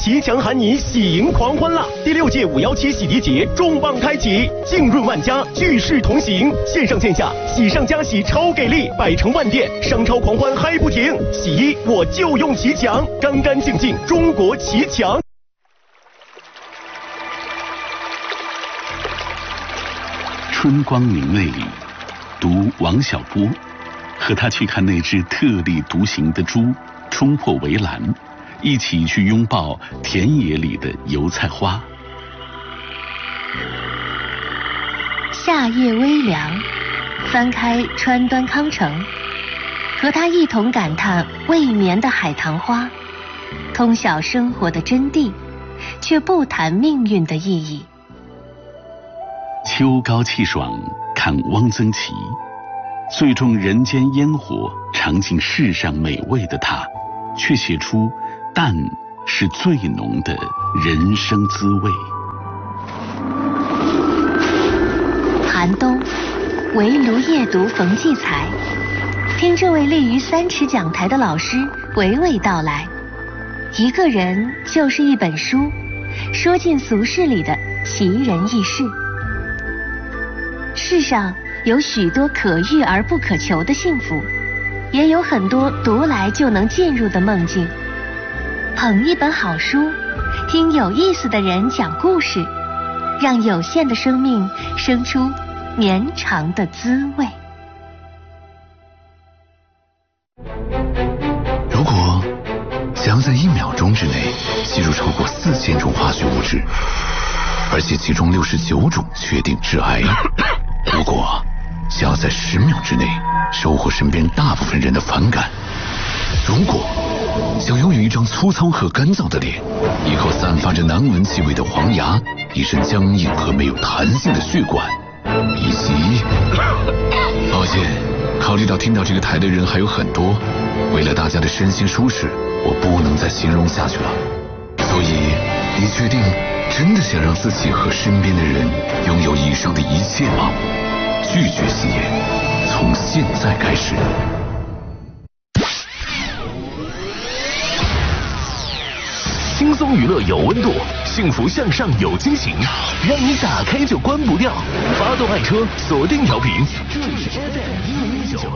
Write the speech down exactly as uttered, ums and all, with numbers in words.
骑墙喊你喜迎狂欢啦！第六届五幺七洗涤节重磅开启，浸润万家，聚世同行，线上线下喜上加喜超给力，百城万店，商超狂欢嗨不停！洗衣我就用骑墙，干干净净，中国骑墙。 春光明媚里，读王小波，和他去看那只特立独行的猪冲破围栏，一起去拥抱田野里的油菜花。 夏夜微凉，翻开川端康成，和他一同感叹未眠的海棠花，通晓生活的真谛，却不谈命运的意义。 秋高气爽，看汪曾祺，最重人间烟火，尝尽世上美味的他，却写出淡是最浓的人生滋味。 寒冬，围炉夜读冯骥才，听这位立于三尺讲台的老师娓娓道来。一个人就是一本书，说尽俗世里的奇人异事。世上有许多可遇而不可求的幸福，也有很多读来就能进入的梦境。捧一本好书，听有意思的人讲故事，让有限的生命生出绵长的滋味。 如果想要在一秒钟之内吸入超过四千种化学物质，而且其中六十九种确定致癌，如果想要在十秒之内收获身边大部分人的反感，如果想拥有一张粗糙和干燥的脸，一口散发着难闻气味的黄牙，一身僵硬和没有弹性的血管，以及……抱歉，考虑到听到这个台的人还有很多，为了大家的身心舒适，我不能再形容下去了。所以，你确定真的想让自己和身边的人拥有以上的一切吗？拒绝吸烟，从现在开始。 轻松娱乐有温度，幸福向上有惊喜，让你打开就关不掉。发动爱车，锁定调频，这里是 F M 一零一九。